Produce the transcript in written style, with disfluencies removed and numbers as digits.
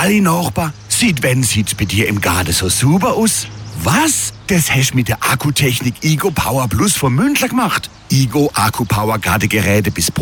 Halli Nachbar, sieht bei dir im Garten so super aus? Was? Das hast mit der Akkutechnik Igo Power Plus von Mündler gemacht? Igo Akku Power Gartengeräte bis